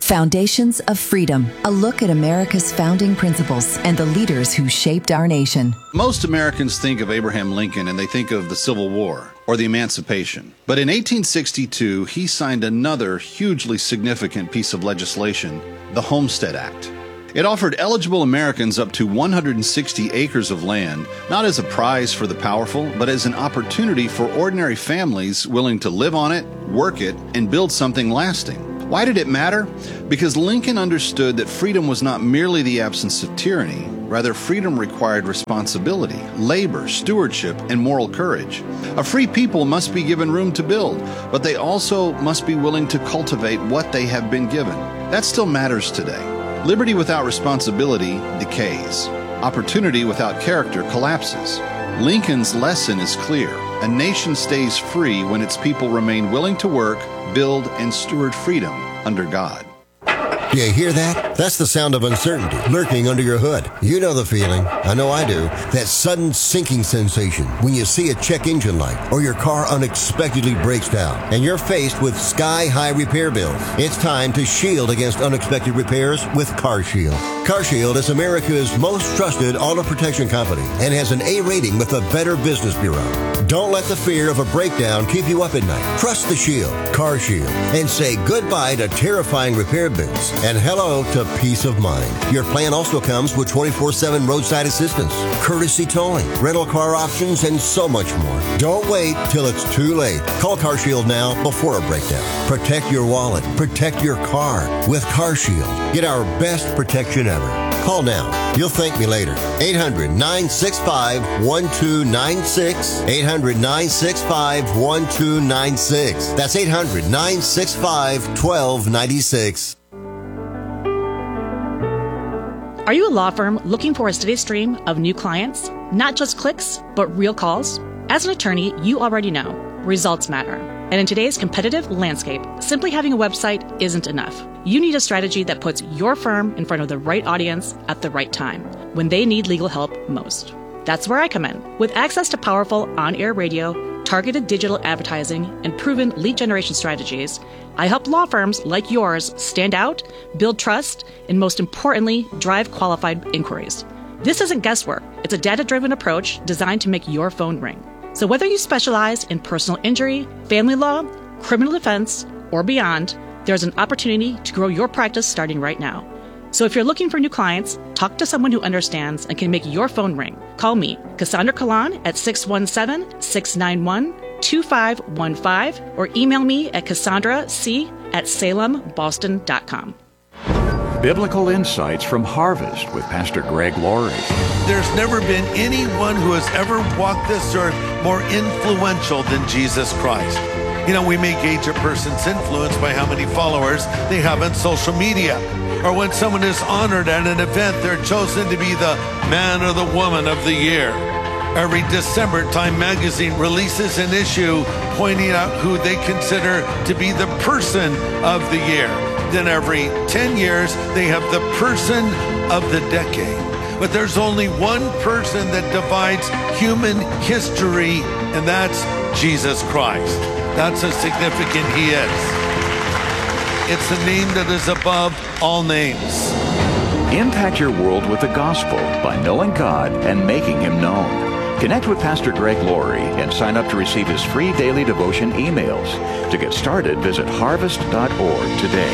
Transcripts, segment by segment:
Foundations of Freedom, a look at America's founding principles and the leaders who shaped our nation. Most Americans think of Abraham Lincoln and they think of the Civil War or the Emancipation. But in 1862, he signed another hugely significant piece of legislation, the Homestead Act. It offered eligible Americans up to 160 acres of land, not as a prize for the powerful, but as an opportunity for ordinary families willing to live on it, work it, and build something lasting. Why did it matter? Because Lincoln understood that freedom was not merely the absence of tyranny. Rather, freedom required responsibility, labor, stewardship, and moral courage. A free people must be given room to build, but they also must be willing to cultivate what they have been given. That still matters today. Liberty without responsibility decays. Opportunity without character collapses. Lincoln's lesson is clear. A nation stays free when its people remain willing to work, build, and steward freedom under God. Do you hear that? That's the sound of uncertainty lurking under your hood. You know the feeling. I know I do. That sudden sinking sensation when you see a check engine light or your car unexpectedly breaks down and you're faced with sky-high repair bills. It's time to shield against unexpected repairs with CarShield. CarShield is America's most trusted auto protection company and has an A rating with the Better Business Bureau. Don't let the fear of a breakdown keep you up at night. Trust the Shield, CarShield, and say goodbye to terrifying repair bills and hello to peace of mind. Your plan also comes with 24/7 roadside assistance, courtesy towing, rental car options, and so much more. Don't wait till it's too late. Call CarShield now before a breakdown. Protect your wallet. Protect your car with CarShield. Get our best protection ever. Call now. You'll thank me later. 800-965-1296. 800-965-1296. That's 800-965-1296. Are you a law firm looking for a steady stream of new clients? Not just clicks, but real calls? As an attorney, you already know results matter. And in today's competitive landscape, simply having a website isn't enough. You need a strategy that puts your firm in front of the right audience at the right time, when they need legal help most. That's where I come in. With access to powerful on-air radio, targeted digital advertising, and proven lead generation strategies, I help law firms like yours stand out, build trust, and most importantly, drive qualified inquiries. This isn't guesswork. It's a data-driven approach designed to make your phone ring. So whether you specialize in personal injury, family law, criminal defense, or beyond, there's an opportunity to grow your practice starting right now. So if you're looking for new clients, talk to someone who understands and can make your phone ring. Call me, Cassandra Kalan, at 617-691-2515, or email me at CassandraC@SalemBoston.com. Biblical Insights from Harvest with Pastor Greg Laurie. There's never been anyone who has ever walked this earth more influential than Jesus Christ. You know, we may gauge a person's influence by how many followers they have on social media. Or when someone is honored at an event, they're chosen to be the man or the woman of the year. Every December, Time Magazine releases an issue pointing out who they consider to be the person of the year. Then every 10 years, they have the person of the decade. But there's only one person that divides human history, and that's Jesus Christ. That's how significant he is. It's the name that is above all names. Impact your world with the gospel by knowing God and making him known. Connect with Pastor Greg Laurie and sign up to receive his free daily devotion emails. To get started, visit harvest.org today.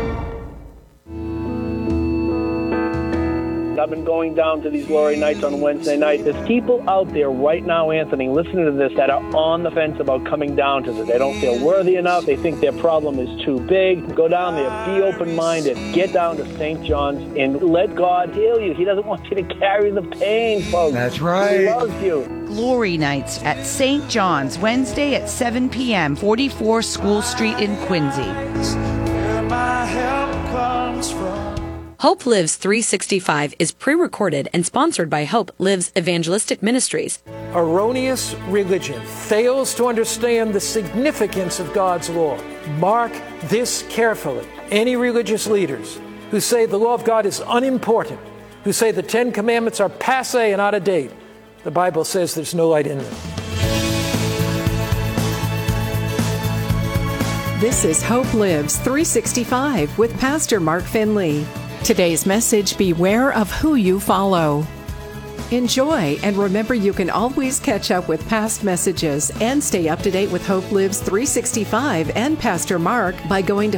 I've been going down to these glory nights on Wednesday night. There's people out there right now, Anthony, listening to this that are on the fence about coming down to this. They don't feel worthy enough. They think their problem is too big. Go down there. Be open-minded. Get down to St. John's and let God heal you. He doesn't want you to carry the pain, folks. That's right. He loves you. Glory Nights at St. John's, Wednesday at 7 p.m., 44 School Street in Quincy. Where my help comes from. Hope Lives 365 is pre-recorded and sponsored by Hope Lives Evangelistic Ministries. Erroneous religion fails to understand the significance of God's law. Mark this carefully. Any religious leaders who say the law of God is unimportant, who say the 10 Commandments are passé and out of date, the Bible says there's no light in them. This is Hope Lives 365 with Pastor Mark Finley. Today's message, beware of who you follow. Enjoy, and remember you can always catch up with past messages and stay up to date with Hope Lives 365 and Pastor Mark by going to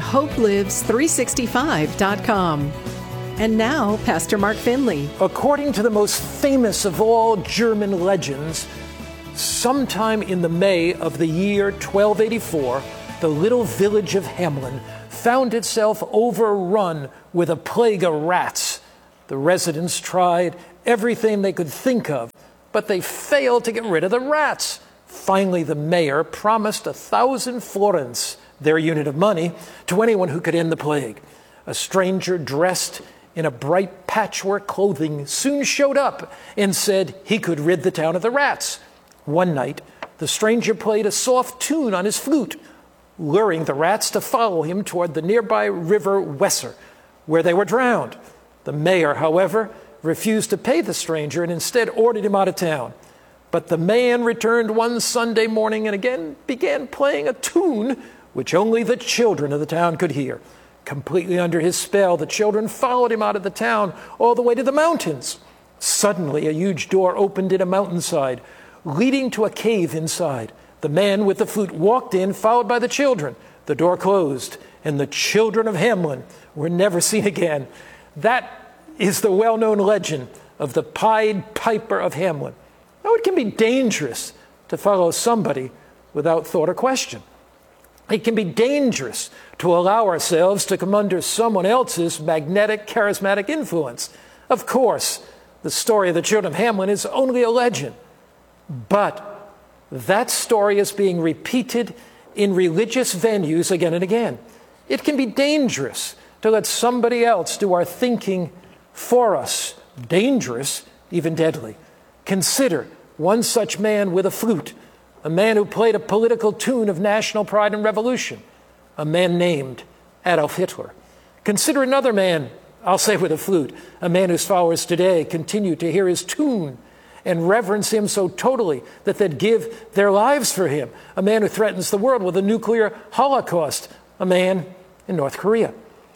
hopelives365.com. And now, Pastor Mark Finley. According to the most famous of all German legends, sometime in the May of the year 1284, the little village of Hamelin found itself overrun with a plague of rats. The residents tried everything they could think of, but they failed to get rid of the rats. Finally, the mayor promised 1,000 florins, their unit of money, to anyone who could end the plague. A stranger dressed in a bright patchwork clothing soon showed up and said he could rid the town of the rats. One night, the stranger played a soft tune on his flute, luring the rats to follow him toward the nearby river Weser, where they were drowned. The mayor, however, refused to pay the stranger and instead ordered him out of town. But the man returned one Sunday morning and again began playing a tune which only the children of the town could hear. Completely under his spell, the children followed him out of the town all the way to the mountains. Suddenly, a huge door opened in a mountainside, leading to a cave inside. The man with the flute walked in, followed by the children. The door closed, and the children of Hamelin were never seen again. That is the well-known legend of the Pied Piper of Hamelin. Now, it can be dangerous to follow somebody without thought or question. It can be dangerous to allow ourselves to come under someone else's magnetic, charismatic influence. Of course, the story of the children of Hamelin is only a legend, but that story is being repeated in religious venues again and again. It can be dangerous to let somebody else do our thinking for us. Dangerous, even deadly. Consider one such man with a flute, a man who played a political tune of national pride and revolution, a man named Adolf Hitler. Consider another man, I'll say with a flute, a man whose followers today continue to hear his tune and reverence him so totally that they'd give their lives for him, a man who threatens the world with a nuclear holocaust, a man in North Korea.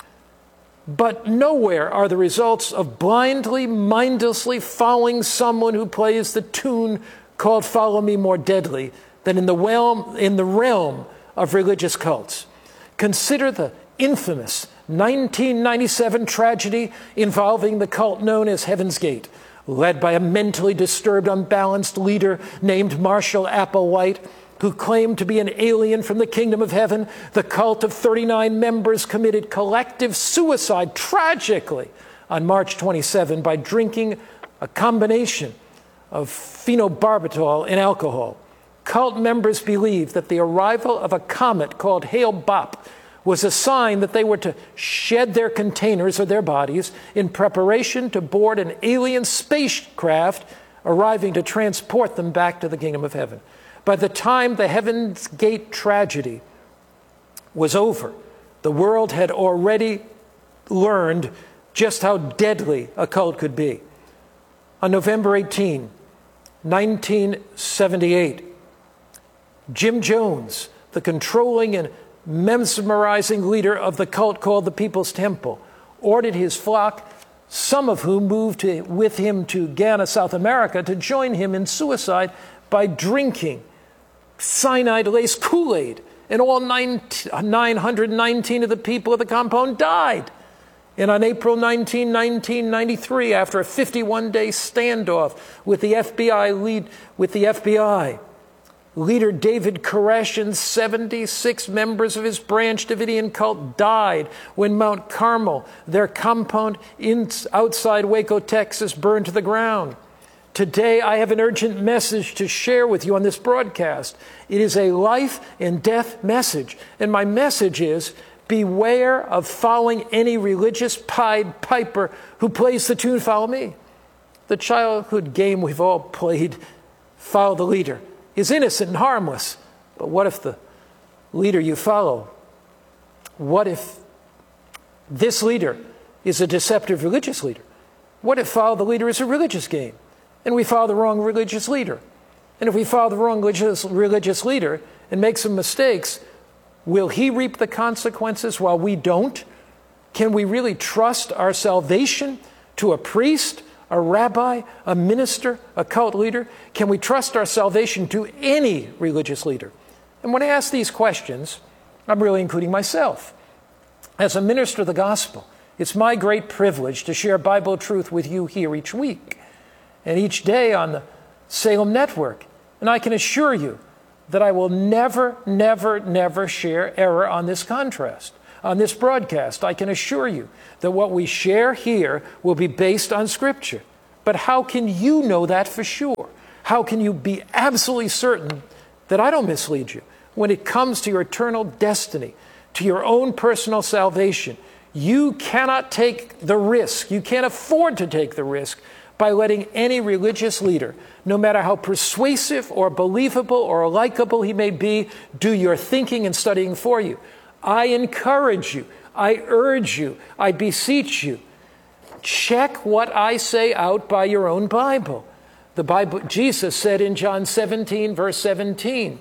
But nowhere are the results of blindly, mindlessly following someone who plays the tune called Follow Me more deadly than in the realm of religious cults. Consider the infamous 1997 tragedy involving the cult known as Heaven's Gate, led by a mentally disturbed, unbalanced leader named Marshall Applewhite, who claimed to be an alien from the kingdom of heaven. The cult of 39 members committed collective suicide tragically on March 27 by drinking a combination of phenobarbital and alcohol. Cult members believed that the arrival of a comet called Hale-Bopp was a sign that they were to shed their containers or their bodies in preparation to board an alien spacecraft arriving to transport them back to the kingdom of heaven. By the time the Heaven's Gate tragedy was over, the world had already learned just how deadly a cult could be. On November 18, 1978, Jim Jones, the controlling and mesmerizing leader of the cult called the People's Temple, ordered his flock, some of whom moved with him to Ghana, South America, to join him in suicide by drinking cyanide-laced Kool-Aid, and all 919 of the people of the compound died. And on April 19, 1993, after a 51-day standoff with the FBI, leader David Koresh and 76 members of his branch Davidian cult died when Mount Carmel, their compound outside Waco, Texas, burned to the ground. Today, I have an urgent message to share with you on this broadcast. It is a life and death message. And my message is, beware of following any religious Pied Piper who plays the tune, Follow Me. The childhood game we've all played, follow the leader, is innocent and harmless. But what if the leader you follow, what if this leader is a deceptive religious leader? What if follow the leader is a religious game, and we follow the wrong religious leader? And if we follow the wrong religious leader and make some mistakes, Will he reap the consequences while we don't? Can we really trust our salvation to a priest, a rabbi, a minister, a cult leader? Can we trust our salvation to any religious leader? And when I ask these questions, I'm really including myself. As a minister of the gospel, it's my great privilege to share Bible truth with you here each week and each day on the Salem Network. And I can assure you that I will never, never, never share error on this contrast, on this broadcast. I can assure you that what we share here will be based on Scripture. But how can you know that for sure? How can you be absolutely certain that I don't mislead you when it comes to your eternal destiny, to your own personal salvation? You cannot take the risk. You can't afford to take the risk by letting any religious leader, no matter how persuasive or believable or likable he may be, do your thinking and studying for you. I encourage you, I urge you, I beseech you, check what I say out by your own Bible. The Bible, Jesus said in John 17, verse 17,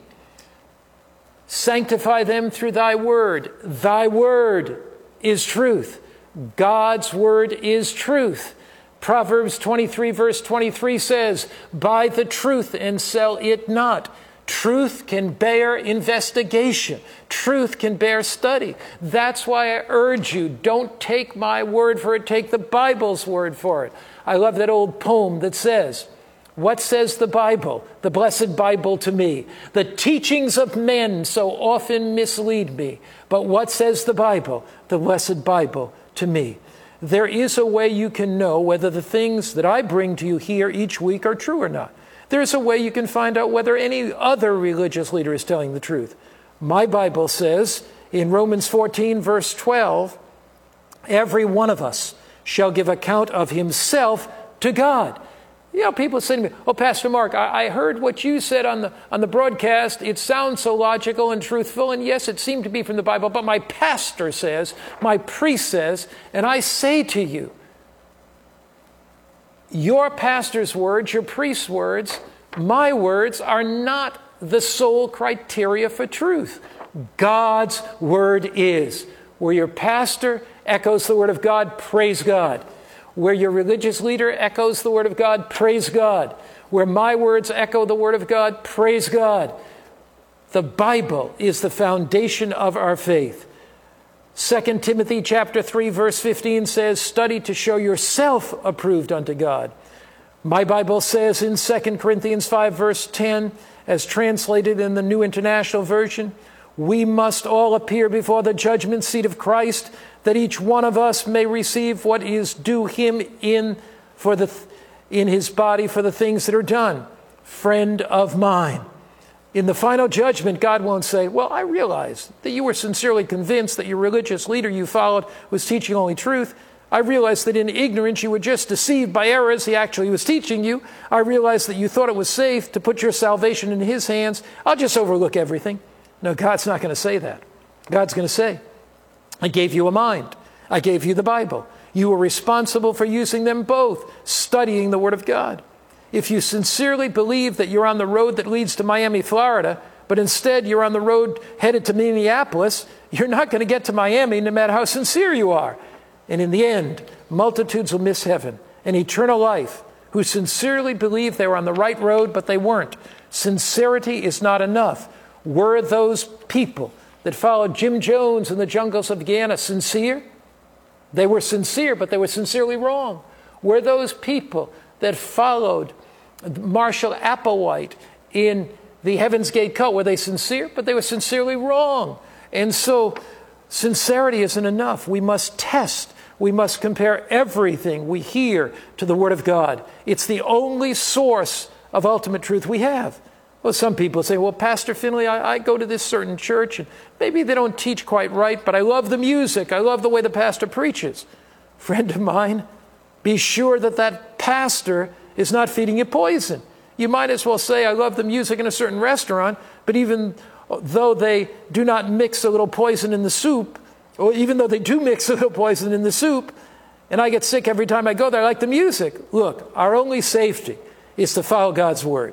sanctify them through thy word. Thy word is truth. God's word is truth. Proverbs 23, verse 23 says, buy the truth and sell it not. Truth can bear investigation. Truth can bear study. That's why I urge you, don't take my word for it, take the Bible's word for it. I love that old poem that says, what says the Bible, the blessed Bible to me? The teachings of men so often mislead me. But what says the Bible, the blessed Bible to me? There is a way you can know whether the things that I bring to you here each week are true or not. There's a way you can find out whether any other religious leader is telling the truth. My Bible says in Romans 14, verse 12, every one of us shall give account of himself to God. You know, people say to me, oh, Pastor Mark, I heard what you said on the broadcast. It sounds so logical and truthful, and yes, it seemed to be from the Bible, but my pastor says, my priest says, and I say to you, your pastor's words, your priest's words, my words are not the sole criteria for truth. God's word is. Where your pastor echoes the word of God, praise God. Where your religious leader echoes the word of God, praise God. Where my words echo the word of God, praise God. The Bible is the foundation of our faith. 2 Timothy chapter 3, verse 15 says, study to show yourself approved unto God. My Bible says in 2 Corinthians 5, verse 10, as translated in the New International Version, we must all appear before the judgment seat of Christ, that each one of us may receive what is due him in his body for the things that are done. Friend of mine. In the final judgment, God won't say, well, I realize that you were sincerely convinced that your religious leader you followed was teaching only truth. I realize that in ignorance you were just deceived by errors he actually was teaching you. I realize that you thought it was safe to put your salvation in his hands. I'll just overlook everything. No, God's not going to say that. God's going to say, I gave you a mind. I gave you the Bible. You were responsible for using them both, studying the Word of God. If you sincerely believe that you're on the road that leads to Miami, Florida, but instead you're on the road headed to Minneapolis, you're not going to get to Miami no matter how sincere you are. And in the end, multitudes will miss heaven and eternal life who sincerely believe they were on the right road, but they weren't. Sincerity is not enough. Were those people that followed Jim Jones in the jungles of Guyana sincere? They were sincere, but they were sincerely wrong. Were those people that followed Marshall Applewhite in the Heaven's Gate cult, were they sincere? But they were sincerely wrong. And so sincerity isn't enough. We must test. We must compare everything we hear to the Word of God. It's the only source of ultimate truth we have. Well, some people say, well, Pastor Finley, I go to this certain church, and maybe they don't teach quite right, but I love the music. I love the way the pastor preaches. Friend of mine, be sure that that pastor is not feeding you poison. You might as well say, I love the music in a certain restaurant, but even though they do not mix a little poison in the soup, or even though they do mix a little poison in the soup, and I get sick every time I go there, I like the music. Look, our only safety is to follow God's word.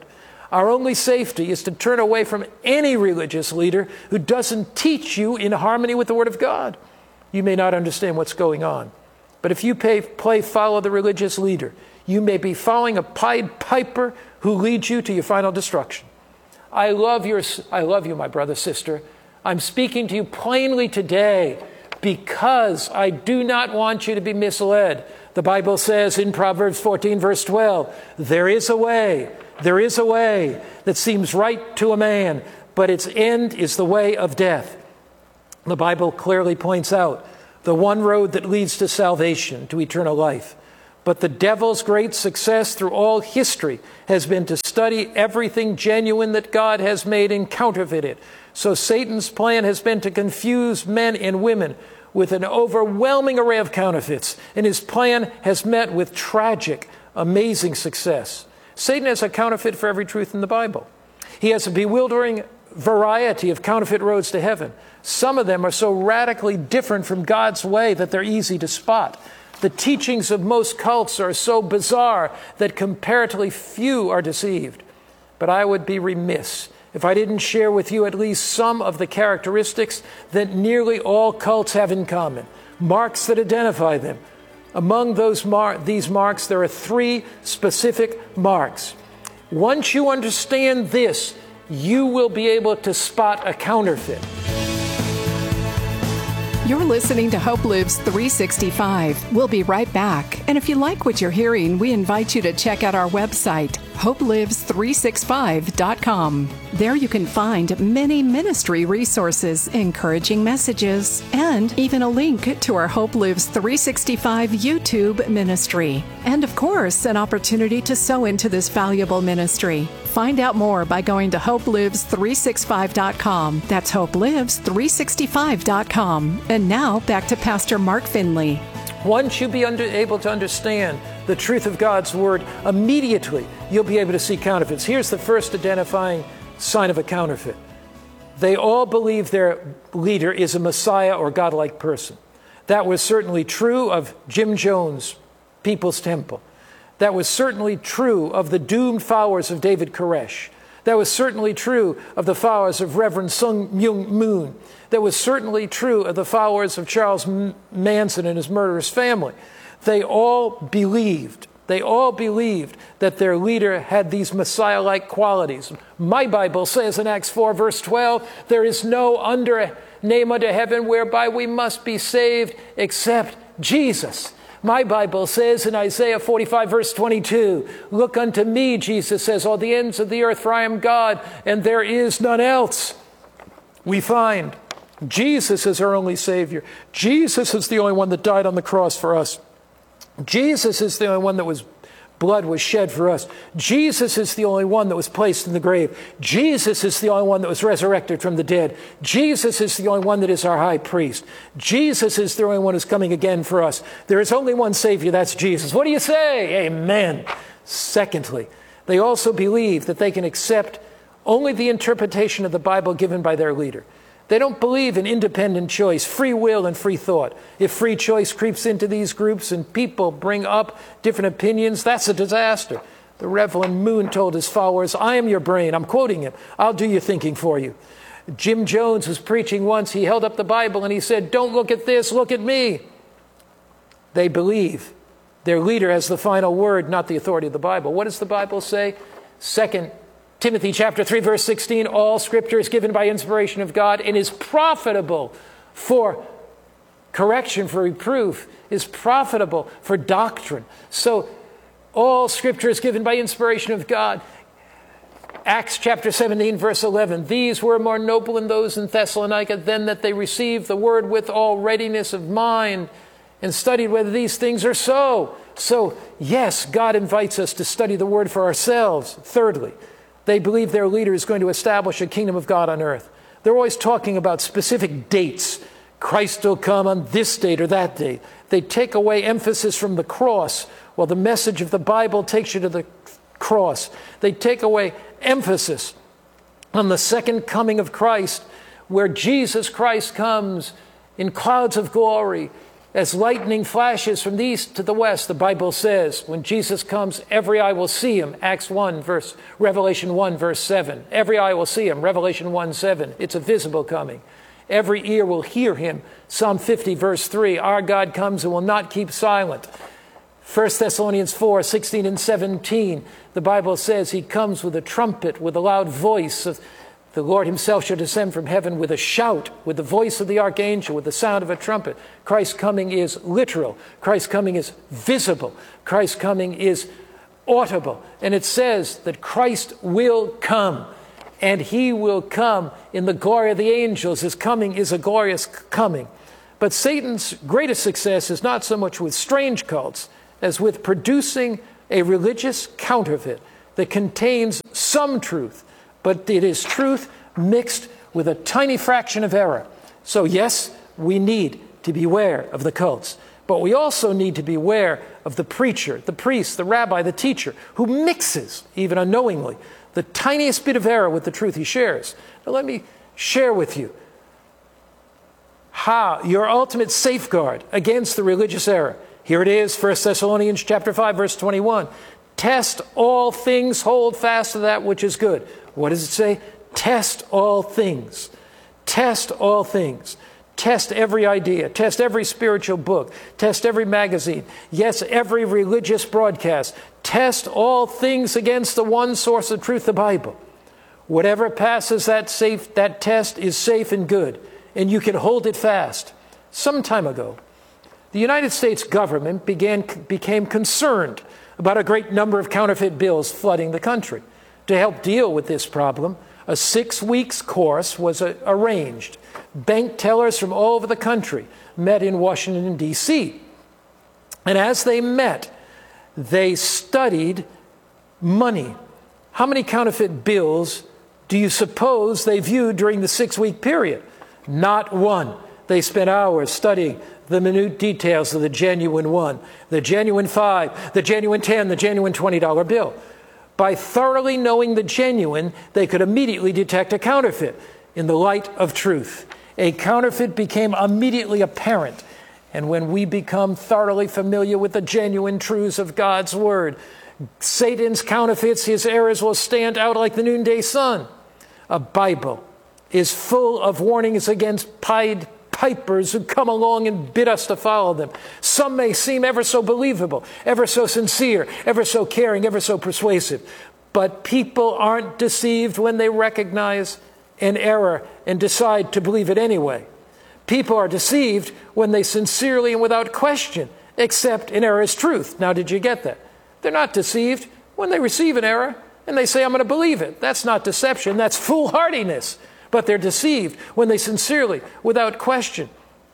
Our only safety is to turn away from any religious leader who doesn't teach you in harmony with the Word of God. You may not understand what's going on, but if you play follow the religious leader, you may be following a Pied Piper who leads you to your final destruction. I love you, my brother, sister. I'm speaking to you plainly today because I do not want you to be misled. The Bible says in Proverbs 14, verse 12, there is a way that seems right to a man, but its end is the way of death. The Bible clearly points out the one road that leads to salvation, to eternal life. But the devil's great success through all history has been to study everything genuine that God has made and counterfeit it. So Satan's plan has been to confuse men and women with an overwhelming array of counterfeits. And his plan has met with tragic, amazing success. Satan has a counterfeit for every truth in the Bible. He has a bewildering variety of counterfeit roads to heaven. Some of them are so radically different from God's way that they're easy to spot. The teachings of most cults are so bizarre that comparatively few are deceived. But I would be remiss if I didn't share with you at least some of the characteristics that nearly all cults have in common, marks that identify them. Among these marks, there are 3 specific marks. Once you understand this, you will be able to spot a counterfeit. You're listening to Hope Lives 365. We'll be right back. And if you like what you're hearing, we invite you to check out our website, hopelives365.com. There you can find many ministry resources, encouraging messages, and even a link to our Hope Lives 365 YouTube ministry. And of course, an opportunity to sow into this valuable ministry. Find out more by going to hopelives365.com. That's hopelives365.com. And now back to Pastor Mark Finley. Once you be able to understand the truth of God's Word, immediately you'll be able to see counterfeits. Here's the first identifying sign of a counterfeit. They all believe their leader is a Messiah or godlike person. That was certainly true of Jim Jones, People's Temple. That was certainly true of the doomed followers of David Koresh. That was certainly true of the followers of Reverend Sung Myung Moon. That was certainly true of the followers of Charles Manson and his murderous family. They all believed that their leader had these Messiah-like qualities. My Bible says in Acts 4, verse 12, there is no name under heaven whereby we must be saved except Jesus. My Bible says in Isaiah 45, verse 22, look unto me, Jesus says, all the ends of the earth, for I am God, and there is none else. We find Jesus is our only Savior. Jesus is the only one that died on the cross for us. Jesus is the only one that blood was shed for us. Jesus is the only one that was placed in the grave. Jesus is the only one that was resurrected from the dead. Jesus is the only one that is our high priest. Jesus is the only one who's coming again for us. There is only one Savior, that's Jesus. What do you say? Amen. Secondly, they also believe that they can accept only the interpretation of the Bible given by their leader. They don't believe in independent choice, free will, and free thought. If free choice creeps into these groups and people bring up different opinions, that's a disaster. The Reverend Moon told his followers, I am your brain. I'm quoting him. I'll do your thinking for you. Jim Jones was preaching once. He held up the Bible and he said, don't look at this, look at me. They believe their leader has the final word, not the authority of the Bible. What does the Bible say? 2 Timothy chapter 3, verse 16, all Scripture is given by inspiration of God and is profitable for correction, for reproof, is profitable for doctrine. So all Scripture is given by inspiration of God. Acts chapter 17, verse 11, these were more noble than those in Thessalonica, than that they received the word with all readiness of mind and studied whether these things are so. So, yes, God invites us to study the word for ourselves. Thirdly, they believe their leader is going to establish a kingdom of God on earth. They're always talking about specific dates. Christ will come on this date or that date. They take away emphasis from the cross, while the message of the Bible takes you to the cross. They take away emphasis on the second coming of Christ, where Jesus Christ comes in clouds of glory, As lightning flashes from the east to the west, the Bible says, when Jesus comes, every eye will see him. Revelation 1, verse 7. Every eye will see him. Revelation 1, 7. It's a visible coming. Every ear will hear him. Psalm 50, verse 3. Our God comes and will not keep silent. 1 Thessalonians 4, 16 and 17. The Bible says he comes with a trumpet, with a loud voice. The Lord himself shall descend from heaven with a shout, with the voice of the archangel, with the sound of a trumpet. Christ's coming is literal. Christ's coming is visible. Christ's coming is audible. And it says that Christ will come, and he will come in the glory of the angels. His coming is a glorious coming. But Satan's greatest success is not so much with strange cults as with producing a religious counterfeit that contains some truth, but it is truth mixed with a tiny fraction of error. So yes, we need to beware of the cults, but we also need to beware of the preacher, the priest, the rabbi, the teacher, who mixes, even unknowingly, the tiniest bit of error with the truth he shares. Now let me share with you how your ultimate safeguard against the religious error. Here it is, 1 Thessalonians chapter 5, verse 21. Test all things, hold fast to that which is good. What does it say? Test all things. Test all things. Test every idea. Test every spiritual book. Test every magazine. Yes, every religious broadcast. Test all things against the one source of truth, the Bible. Whatever passes that test is safe and good, and you can hold it fast. Some time ago, the United States government became concerned about a great number of counterfeit bills flooding the country. To help deal with this problem, a 6-week course was arranged. Bank tellers from all over the country met in Washington, D.C. And as they met, they studied money. How many counterfeit bills do you suppose they viewed during the 6-week period? Not one. They spent hours studying the minute details of the genuine one, the genuine 5, the genuine 10, the genuine $20 bill. By thoroughly knowing the genuine, they could immediately detect a counterfeit in the light of truth. A counterfeit became immediately apparent. And when we become thoroughly familiar with the genuine truths of God's Word, Satan's counterfeits, his errors will stand out like the noonday sun. A Bible is full of warnings against Pied Pipers who come along and bid us to follow them. Some may seem ever so believable, ever so sincere, ever so caring, ever so persuasive. But people aren't deceived when they recognize an error and decide to believe it anyway. People are deceived when they sincerely and without question accept an error as truth. Now, did you get that? They're not deceived when they receive an error and they say, I'm going to believe it. That's not deception. That's foolhardiness. But they're deceived when they sincerely, without question,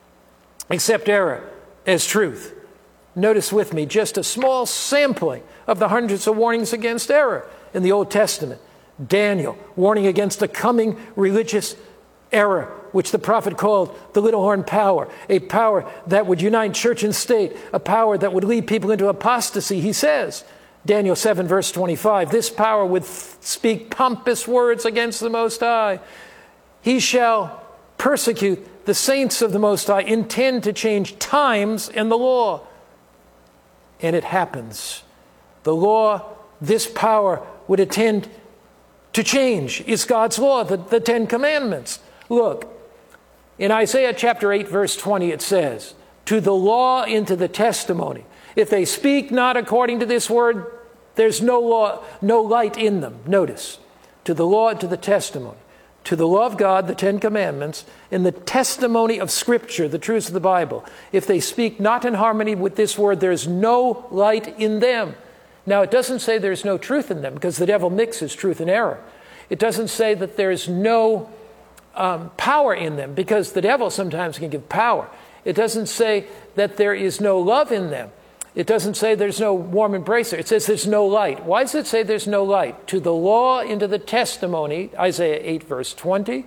accept error as truth. Notice with me just a small sampling of the hundreds of warnings against error in the Old Testament. Daniel, warning against the coming religious error, which the prophet called the little horn power, a power that would unite church and state, a power that would lead people into apostasy. He says, Daniel 7, verse 25, this power would speak pompous words against the Most High. He shall persecute the saints of the Most High, intend to change times and the law. And it happens. The law, this power would intend to change. It's God's law, the 10 Commandments. Look, in Isaiah chapter 8, verse 20, it says, to the law and to the testimony. If they speak not according to this word, there's no law, no light in them. Notice, to the law and to the testimony. To the law of God, the 10 Commandments, in the testimony of Scripture, the truths of the Bible. If they speak not in harmony with this word, there's no light in them. Now, it doesn't say there's no truth in them, because the devil mixes truth and error. It doesn't say that there's no power in them, because the devil sometimes can give power. It doesn't say that there is no love in them. It doesn't say there's no warm embrace there. It says there's no light. Why does it say there's no light? To the law and to the testimony, Isaiah 8, verse 20.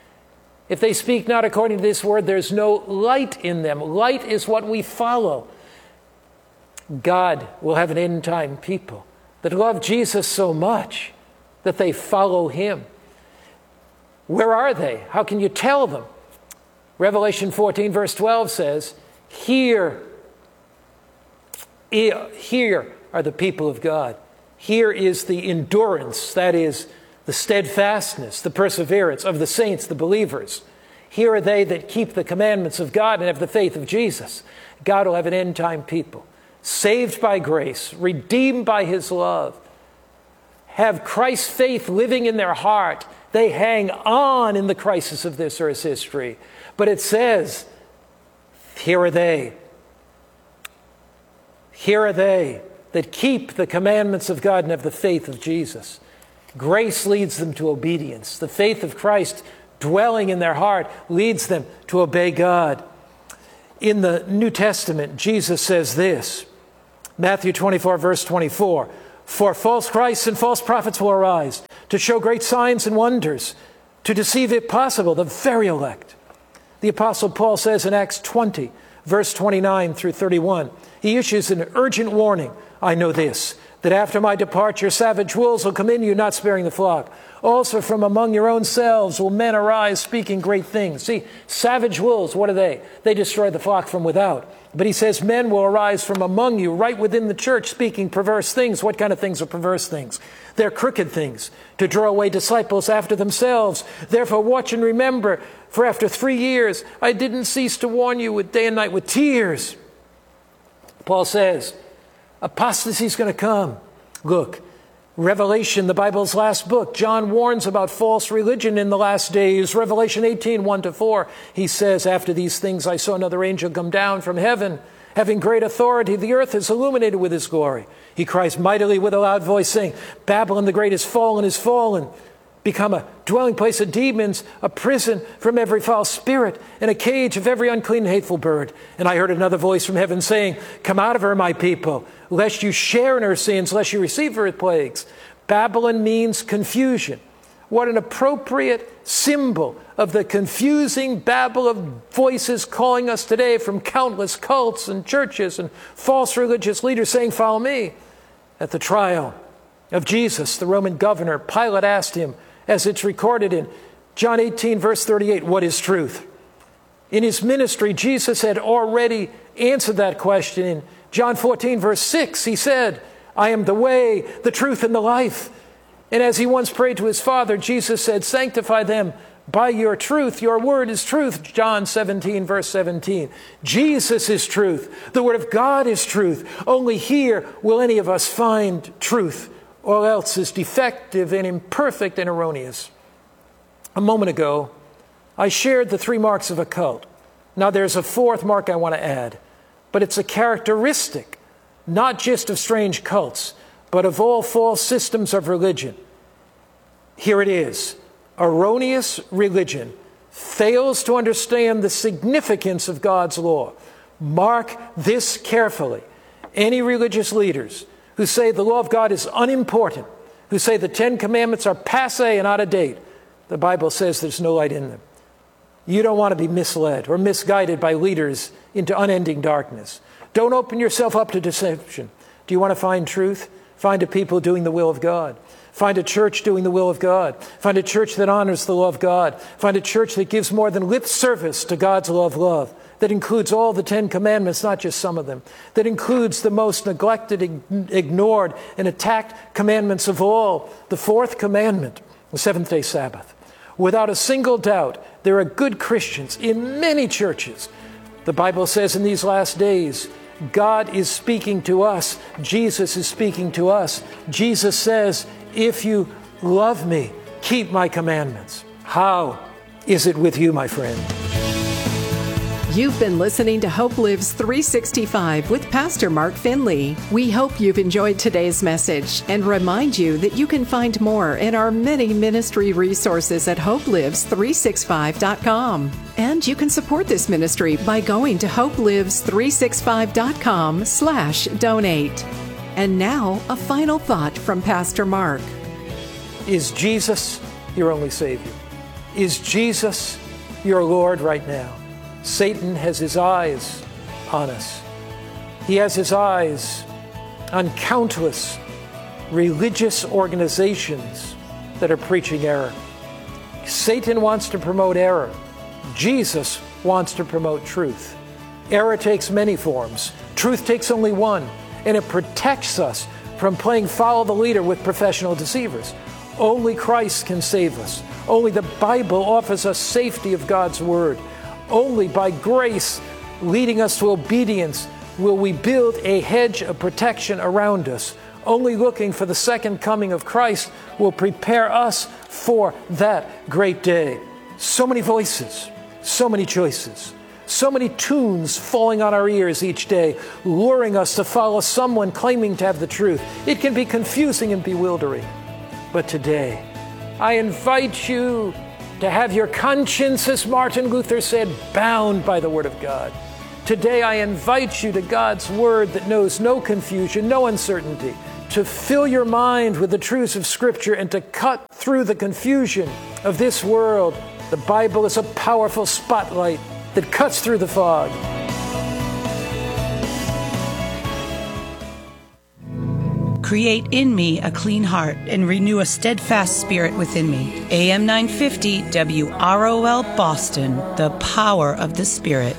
If they speak not according to this word, there's no light in them. Light is what we follow. God will have an end time people that love Jesus so much that they follow him. Where are they? How can you tell them? Revelation 14, verse 12 says, Here are the people of God. Here is the endurance, that is, the steadfastness, the perseverance of the saints, the believers. Here are they that keep the commandments of God and have the faith of Jesus. God will have an end-time people, saved by grace, redeemed by His love, have Christ's faith living in their heart. They hang on in the crisis of this earth's history. But it says, here are they. Here are they that keep the commandments of God and have the faith of Jesus. Grace leads them to obedience. The faith of Christ dwelling in their heart leads them to obey God. In the New Testament, Jesus says this, Matthew 24, verse 24, "For false Christs and false prophets will arise, to show great signs and wonders, to deceive, if possible, the very elect." The Apostle Paul says in Acts 20, verse 29 through 31, he issues an urgent warning. "I know this, that after my departure savage wolves will come in you, not sparing the flock. Also from among your own selves will men arise speaking great things." See, savage wolves, what are they? They destroy the flock from without. But he says men will arise from among you, right within the church, speaking perverse things. What kind of things are perverse things? They're crooked things, to draw away disciples after themselves. "Therefore watch and remember, for after 3 years I didn't cease to warn you with day and night with tears." Paul says, apostasy is going to come. Look, Revelation, the Bible's last book, John warns about false religion in the last days. Revelation 18, 1-4, he says, "After these things I saw another angel come down from heaven, having great authority. The earth is illuminated with his glory. He cries mightily with a loud voice, saying, Babylon the great is fallen, become a dwelling place of demons, a prison from every foul spirit, and a cage of every unclean and hateful bird. And I heard another voice from heaven saying, Come out of her, my people, lest you share in her sins, lest you receive her plagues." Babylon means confusion. What an appropriate symbol of the confusing babble of voices calling us today from countless cults and churches and false religious leaders saying, "Follow me." At the trial of Jesus, the Roman governor, Pilate asked him, as it's recorded in John 18, verse 38, "What is truth?" In his ministry, Jesus had already answered that question. In John 14, verse 6, he said, "I am the way, the truth, and the life." And as he once prayed to his Father, Jesus said, "Sanctify them by your truth. Your word is truth." John 17, verse 17. Jesus is truth. The word of God is truth. Only here will any of us find truth. All else is defective and imperfect and erroneous. A moment ago, I shared the 3 marks of a cult. Now there's a 4th mark I want to add, but it's a characteristic, not just of strange cults, but of all false systems of religion. Here it is. Erroneous religion fails to understand the significance of God's law. Mark this carefully. Any religious leaders who say the law of God is unimportant, who say the 10 Commandments are passé and out of date, the Bible says there's no light in them. You don't want to be misled or misguided by leaders into unending darkness. Don't open yourself up to deception. Do you want to find truth? Find a people doing the will of God. Find a church doing the will of God. Find a church that honors the law of God. Find a church that gives more than lip service to God's love, that includes all the 10 Commandments, not just some of them, that includes the most neglected, ignored, and attacked commandments of all, the 4th commandment, the 7th-day Sabbath. Without a single doubt, there are good Christians in many churches. The Bible says in these last days, God is speaking to us. Jesus is speaking to us. Jesus says, "If you love me, keep my commandments." How is it with you, my friend? You've been listening to Hope Lives 365 with Pastor Mark Finley. We hope you've enjoyed today's message and remind you that you can find more in our many ministry resources at hopelives365.com. And you can support this ministry by going to hopelives365.com/donate. And now, a final thought from Pastor Mark. Is Jesus your only Savior? Is Jesus your Lord right now? Satan has his eyes on us. He has his eyes on countless religious organizations that are preaching error. Satan wants to promote error. Jesus wants to promote truth. Error takes many forms. Truth takes only one, and it protects us from playing follow the leader with professional deceivers. Only Christ can save us. Only the Bible offers us safety of God's Word. Only by grace leading us to obedience will we build a hedge of protection around us. Only looking for the second coming of Christ will prepare us for that great day. So many voices, so many choices, so many tunes falling on our ears each day, luring us to follow someone claiming to have the truth. It can be confusing and bewildering. But today, I invite you to have your conscience, as Martin Luther said, bound by the Word of God. Today, I invite you to God's Word that knows no confusion, no uncertainty, to fill your mind with the truths of Scripture and to cut through the confusion of this world. The Bible is a powerful spotlight that cuts through the fog. Create in me a clean heart and renew a steadfast spirit within me. AM 950 WROL Boston, the power of the Spirit.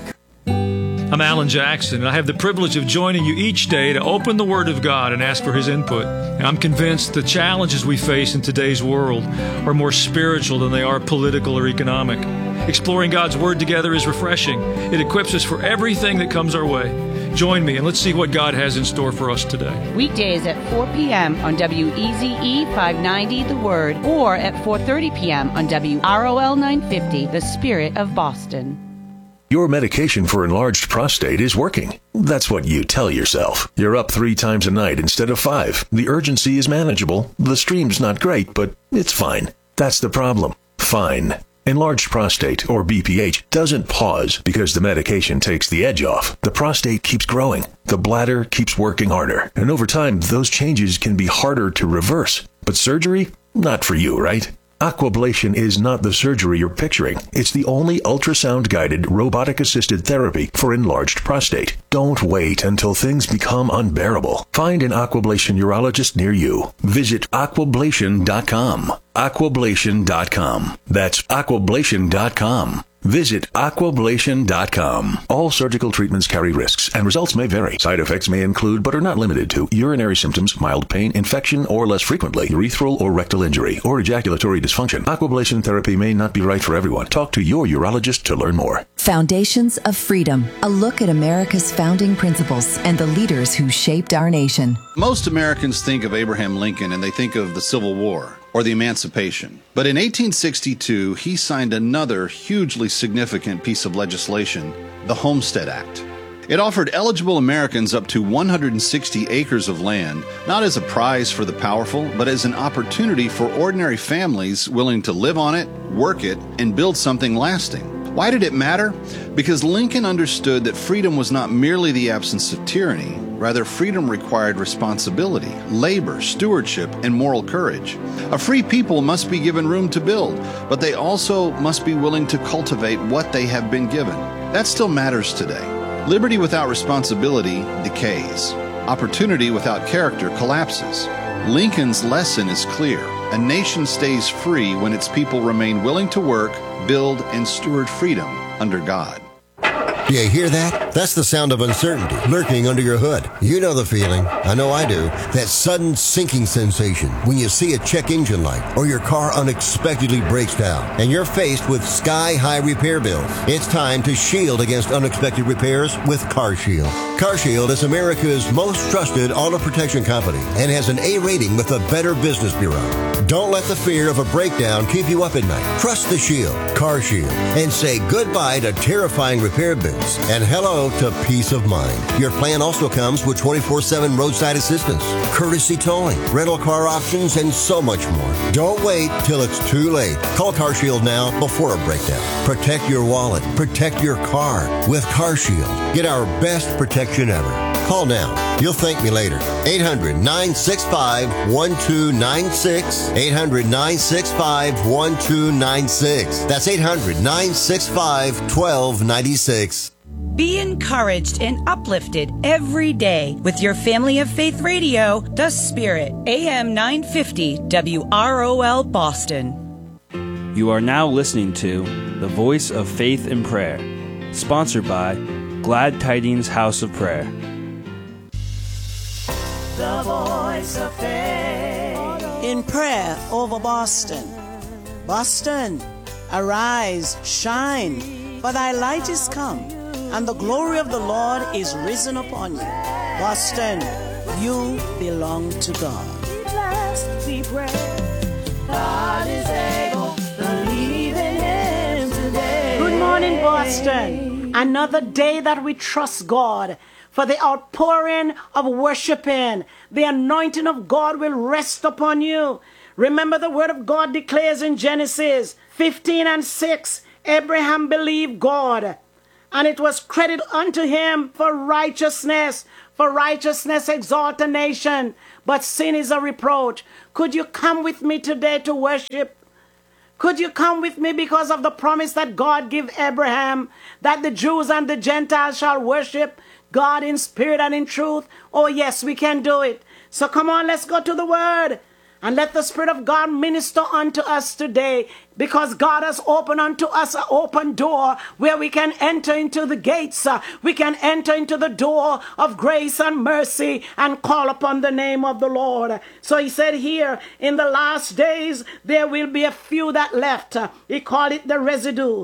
I'm Alan Jackson, and I have the privilege of joining you each day to open the Word of God and ask for His input. And I'm convinced the challenges we face in today's world are more spiritual than they are political or economic. Exploring God's Word together is refreshing. It equips us for everything that comes our way. Join me and let's see what God has in store for us today. Weekdays at 4 p.m. on WEZE 590 The Word, or at 4:30 p.m. on WROL 950 The Spirit of Boston. Your medication for enlarged prostate is working. That's what you tell yourself. You're up 3 times a night instead of 5. The urgency is manageable. The stream's not great, but it's fine. That's the problem. Fine. Enlarged prostate, or BPH, doesn't pause because the medication takes the edge off. The prostate keeps growing. The bladder keeps working harder. And over time, those changes can be harder to reverse. But surgery? Not for you, right? Aquablation is not the surgery you're picturing. It's the only ultrasound-guided, robotic-assisted therapy for enlarged prostate. Don't wait until things become unbearable. Find an Aquablation urologist near you. Visit aquablation.com. Aquablation.com. That's aquablation.com. Visit aquablation.com. All surgical treatments carry risks, and results may vary. Side effects may include, but are not limited to, urinary symptoms, mild pain, infection, or less frequently, urethral or rectal injury, or ejaculatory dysfunction. Aquablation therapy may not be right for everyone. Talk to your urologist to learn more. Foundations of Freedom, a look at America's founding principles and the leaders who shaped our nation. Most Americans think of Abraham Lincoln and they think of the Civil War or the Emancipation. But in 1862, he signed another hugely significant piece of legislation, the Homestead Act. It offered eligible Americans up to 160 acres of land, not as a prize for the powerful, but as an opportunity for ordinary families willing to live on it, work it, and build something lasting. Why did it matter? Because Lincoln understood that freedom was not merely the absence of tyranny. Rather, freedom required responsibility, labor, stewardship, and moral courage. A free people must be given room to build, but they also must be willing to cultivate what they have been given. That still matters today. Liberty without responsibility decays. Opportunity without character collapses. Lincoln's lesson is clear. A nation stays free when its people remain willing to work, build, and steward freedom under God. Do you hear that? That's the sound of uncertainty lurking under your hood. You know the feeling. I know I do. That sudden sinking sensation when you see a check engine light or your car unexpectedly breaks down and you're faced with sky-high repair bills. It's time to shield against unexpected repairs with CarShield. CarShield is America's most trusted auto protection company and has an A rating with the Better Business Bureau. Don't let the fear of a breakdown keep you up at night. Trust the Shield, CarShield, and say goodbye to terrifying repair bills and hello to peace of mind. Your plan also comes with 24/7 roadside assistance, courtesy towing, rental car options, and so much more. Don't wait till it's too late. Call CarShield now before a breakdown. Protect your wallet. Protect your car with CarShield. Get our best protection ever. Call now. You'll thank me later. 800-965-1296. 800-965-1296. That's 800-965-1296. Be encouraged and uplifted every day with your Family of Faith Radio, The Spirit, AM 950 WROL Boston. You are now listening to The Voice of Faith and Prayer, sponsored by Glad Tidings House of Prayer. The voice of faith. In prayer over Boston. Boston, arise, shine, for thy light is come, and the glory of the Lord is risen upon you. Boston, you belong to God. Be blessed, be brave. God is able, believe in Him today. Good morning, Boston. Another day that we trust God for the outpouring of worshiping. The anointing of God will rest upon you. Remember, the word of God declares in Genesis 15:6, Abraham believed God, and it was credited unto him for righteousness. For righteousness exalt a nation, but sin is a reproach. Could you come with me today to worship? Could you come with me because of the promise that God gave Abraham, that the Jews and the Gentiles shall worship God in spirit and in truth? Oh yes, we can do it. So come on, let's go to the word. And let the Spirit of God minister unto us today, because God has opened unto us an open door where we can enter into the gates. We can enter into the door of grace and mercy and call upon the name of the Lord. So he said here, in the last days, there will be a few that left. He called it the residue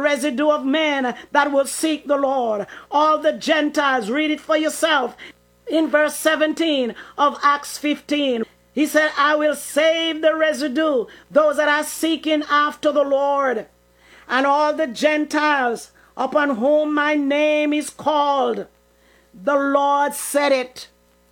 of men that will seek the Lord. All the Gentiles, read it for yourself. In verse 17 of Acts 15, he said, I will save the residue, those that are seeking after the Lord, and all the Gentiles upon whom my name is called. The Lord said it.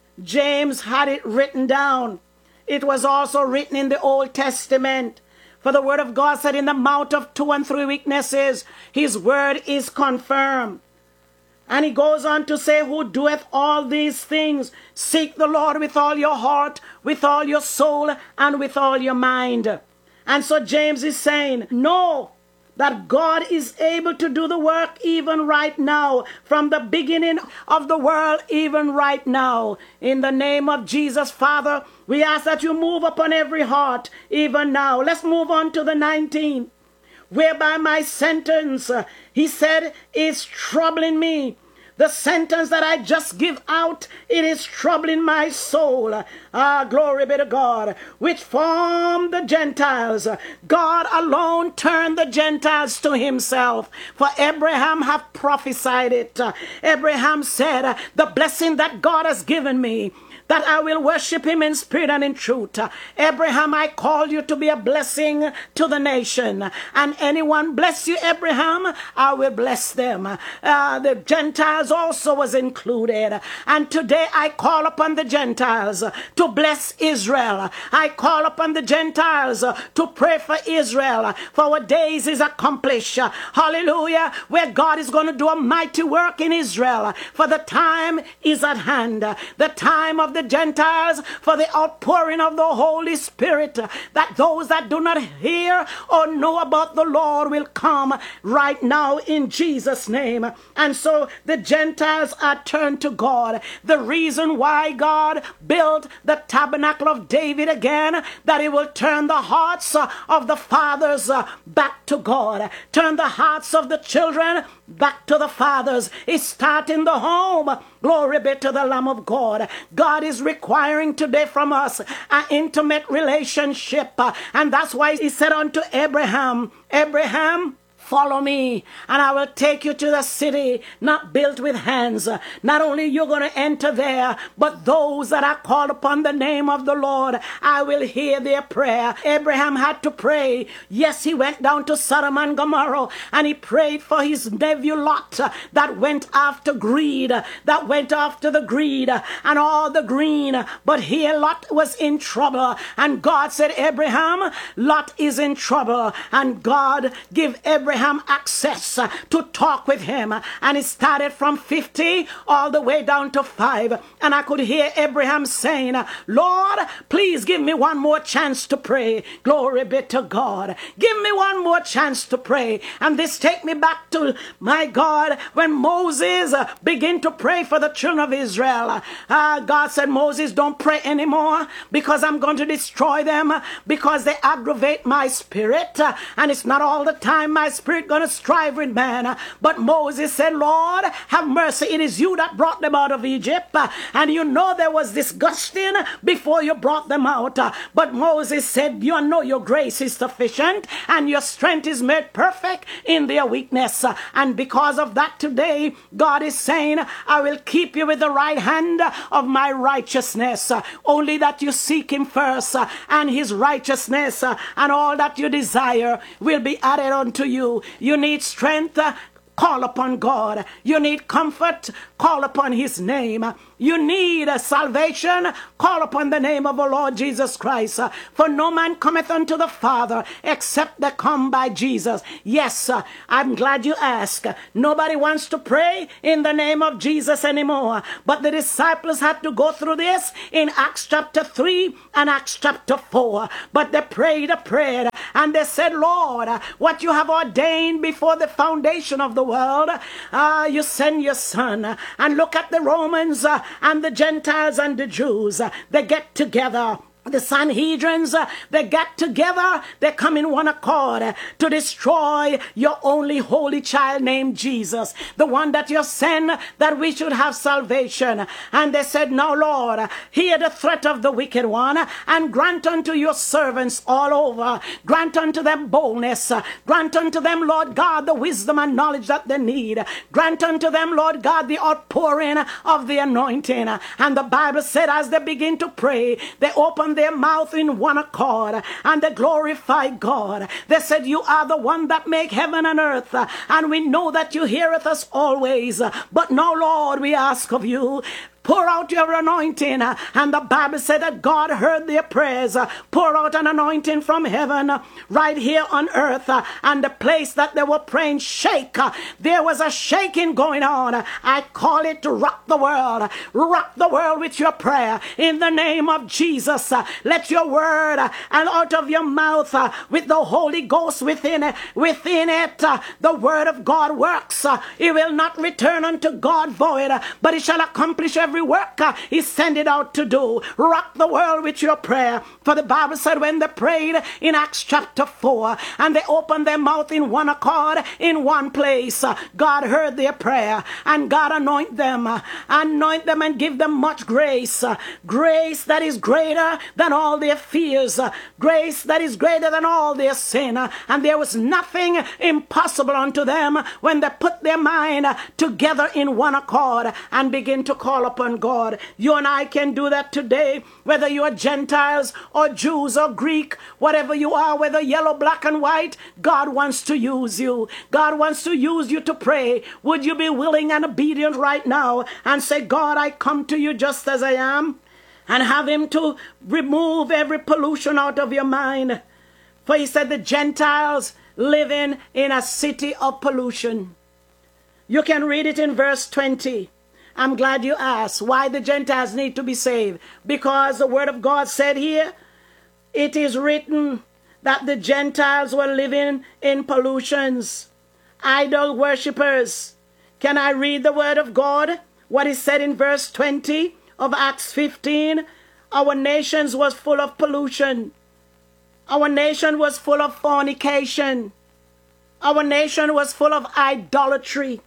James had it written down. It was also written in the Old Testament. For the word of God said, in the mouth of 2 and 3 witnesses, his word is confirmed. And he goes on to say, who doeth all these things, seek the Lord with all your heart, with all your soul, and with all your mind. And so James is saying, know that God is able to do the work even right now, from the beginning of the world, even right now. In the name of Jesus, Father, we ask that you move upon every heart, even now. Let's move on to the 19th. Whereby my sentence, he said, is troubling me. The sentence that I just give out, it is troubling my soul. Glory be to God. Which formed the Gentiles. God alone turned the Gentiles to himself. For Abraham hath prophesied it. Abraham said, the blessing that God has given me, that I will worship him in spirit and in truth. Abraham, I call you to be a blessing to the nation. And anyone bless you, Abraham, I will bless them. The Gentiles also was included. And today I call upon the Gentiles to bless Israel. I call upon the Gentiles to pray for Israel. For our days is accomplished. Hallelujah. Where God is going to do a mighty work in Israel. For the time is at hand. The time of the Gentiles, for the outpouring of the Holy Spirit, that those that do not hear or know about the Lord will come right now in Jesus' name. And so the Gentiles are turned to God. The reason why God built the tabernacle of David again, that it will turn the hearts of the fathers back to God, turn the hearts of the children back to the fathers. It starts in the home. Glory be to the Lamb of God. God is requiring today from us an intimate relationship. And that's why he said unto Abraham, Abraham, follow me, and I will take you to the city not built with hands. Not only you're going to enter there, but those that are called upon the name of the Lord, I will hear their prayer. Abraham had to pray. Yes, he went down to Sodom and Gomorrah, and he prayed for his nephew Lot that went after greed, that went after the greed and all the green. But here Lot was in trouble, and God said, Abraham, Lot is in trouble. And God gave Abraham access to talk with him, and it started from 50 all the way down to 5. And I could hear Abraham saying, Lord, please give me one more chance to pray. Glory be to God. Give me one more chance to pray. And this take me back to, my God, when Moses began to pray for the children of Israel. God said, Moses, don't pray anymore, because I'm going to destroy them, because they aggravate my spirit, and it's not all the time my spirit spirit going to strive with man. But Moses said, Lord, have mercy. It is you that brought them out of Egypt. And you know there was disgusting before you brought them out. But Moses said, you know your grace is sufficient and your strength is made perfect in their weakness. And because of that today, God is saying, I will keep you with the right hand of my righteousness. Only that you seek him first and his righteousness, and all that you desire will be added unto you. You need strength, call upon God. You need comfort, call upon his name. You need salvation, call upon the name of the Lord Jesus Christ. For no man cometh unto the Father except they come by Jesus. Yes, I'm glad you asked. Nobody wants to pray in the name of Jesus anymore. But the disciples had to go through this in Acts chapter 3 and Acts chapter 4. But they prayed a prayer and they said, Lord, what you have ordained before the foundation of the world, you send your son. And look at the Romans and the Gentiles and the Jews. They get together. The Sanhedrins, they get together, they come in one accord to destroy your only holy child named Jesus, the one that you sent that we should have salvation. And they said, now Lord, hear the threat of the wicked one and grant unto your servants all over, grant unto them boldness, grant unto them, Lord God, the wisdom and knowledge that they need, grant unto them, Lord God, the outpouring of the anointing. And the Bible said as they begin to pray, they open their mouth in one accord and they glorify God. They said, you are the one that make heaven and earth, and we know that you heareth us always. But now, Lord, we ask of you, pour out your anointing. And the Bible said that God heard their prayers. Pour out an anointing from heaven right here on earth. And the place that they were praying shake. There was a shaking going on. I call it to rock the world. Rock the world with your prayer. In the name of Jesus, let your word and out of your mouth with the Holy Ghost within it, the word of God works. It will not return unto God void, but it shall accomplish every work he sent it out to do. Rock the world with your prayer. For the Bible said when they prayed in Acts chapter 4 and they opened their mouth in one accord in one place, God heard their prayer and God anoint them and give them much grace. Grace that is greater than all their fears. Grace that is greater than all their sin. And there was nothing impossible unto them when they put their mind together in one accord and begin to call upon God. You and I can do that today, whether you are Gentiles or Jews or Greek, whatever you are, whether yellow, black and white, God wants to use you. God wants to use you to pray. Would you be willing and obedient right now and say, God, I come to you just as I am, and have him to remove every pollution out of your mind? For he said the Gentiles living in a city of pollution. You can read it in verse 20. I'm glad you asked why the Gentiles need to be saved. Because the word of God said here, it is written that the Gentiles were living in pollutions, idol worshippers. Can I read the word of God? What is said in verse 20 of Acts 15? Our nations was full of pollution. Our nation was full of fornication. Our nation was full of idolatry.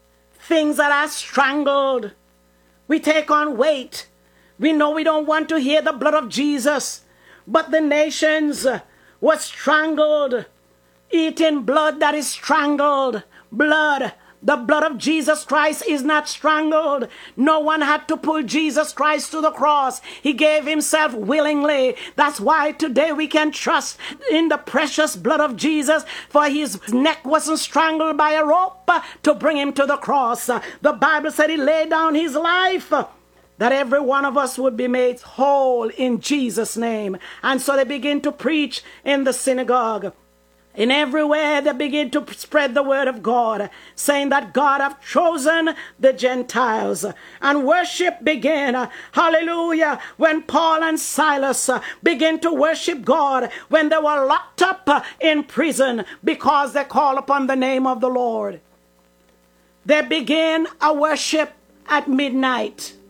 Things that are strangled. We take on weight. We know we don't want to hear the blood of Jesus. But the nations were strangled. Eating blood that is strangled. Blood. The blood of Jesus Christ is not strangled. No one had to pull Jesus Christ to the cross. He gave himself willingly. That's why today we can trust in the precious blood of Jesus, for his neck wasn't strangled by a rope to bring him to the cross. The Bible said he laid down his life that every one of us would be made whole in Jesus' name. And so they begin to preach in the synagogue. In everywhere they begin to spread the word of God, saying that God hath chosen the Gentiles. And worship began, hallelujah, when Paul and Silas began to worship God, when they were locked up in prison because they called upon the name of the Lord. They began a worship at midnight.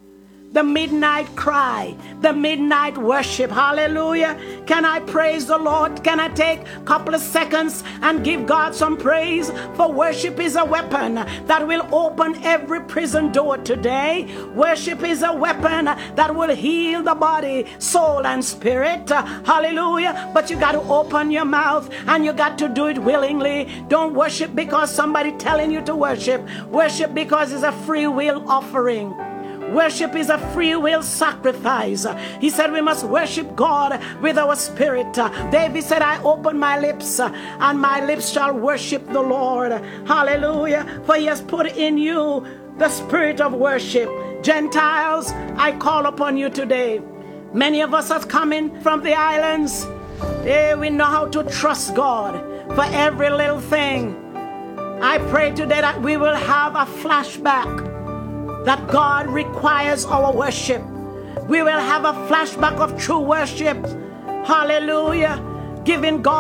the midnight cry, the midnight worship. Hallelujah. Can I praise the Lord? Can I take a couple of seconds and give God some praise? For worship is a weapon that will open every prison door today. Worship is a weapon that will heal the body, soul, and spirit. Hallelujah. But you got to open your mouth and you got to do it willingly. Don't worship because somebody telling you to worship. Worship because it's a free will offering. Worship is a free will sacrifice. He said we must worship God with our spirit. David said, I open my lips and my lips shall worship the Lord. Hallelujah. For he has put in you the spirit of worship. Gentiles, I call upon you today. Many of us have come in from the islands. We know how to trust God for every little thing. I pray today that we will have a flashback that God requires our worship. We will have a flashback of true worship. Hallelujah. Giving God